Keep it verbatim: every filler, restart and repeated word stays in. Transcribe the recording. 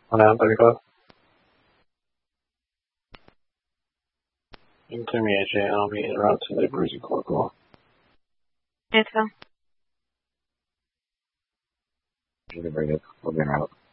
Hola, Rico. Into me, A J. I'll be en route to the bruising corporal. Info. You can bring it. We'll be en route.